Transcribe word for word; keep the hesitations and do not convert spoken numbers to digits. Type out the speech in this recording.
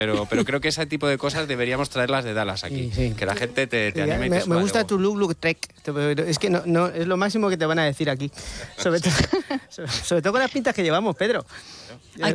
Pero, pero creo que ese tipo de cosas deberíamos traerlas de Dallas aquí. Sí, sí. Que la gente te, te sí, anime y me, te suba me gusta luego. tu look, look trek. Es que no, no, es lo máximo que te van a decir aquí. Sobre, todo, sobre, sobre todo con las pintas que llevamos, Pedro.